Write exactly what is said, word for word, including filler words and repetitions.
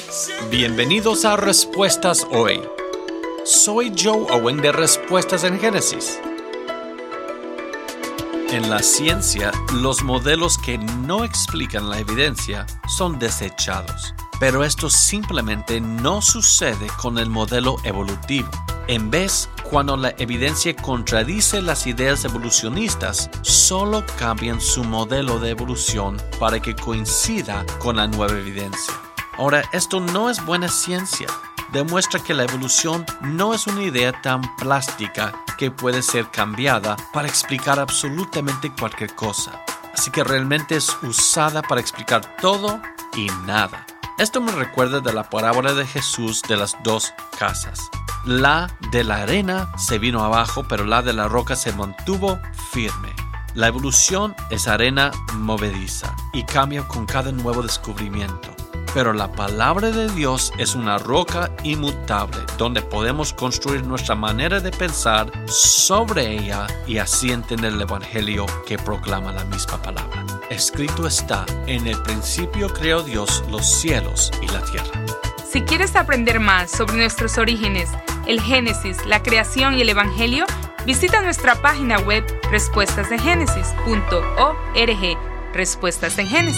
Bienvenidos a Respuestas Hoy. Soy Joe Owen de Respuestas en Génesis. En la ciencia, los modelos que no explican la evidencia son desechados, pero esto simplemente no sucede con el modelo evolutivo. En vez, cuando la evidencia contradice las ideas evolucionistas, solo cambian su modelo de evolución para que coincida con la nueva evidencia. Ahora, esto no es buena ciencia. Demuestra que la evolución no es una idea tan plástica que puede ser cambiada para explicar absolutamente cualquier cosa. Así que realmente es usada para explicar todo y nada. Esto me recuerda de la parábola de Jesús de las dos casas. La de la arena se vino abajo, pero la de la roca se mantuvo firme. La evolución es arena movediza y cambia con cada nuevo descubrimiento. Pero la palabra de Dios es una roca inmutable, donde podemos construir nuestra manera de pensar sobre ella y así entender el Evangelio que proclama la misma palabra. Escrito está: en el principio creó Dios los cielos y la tierra. Si quieres aprender más sobre nuestros orígenes, el Génesis, la creación y el Evangelio, visita nuestra página web respuestas en génesis punto org. Respuestas en Génesis.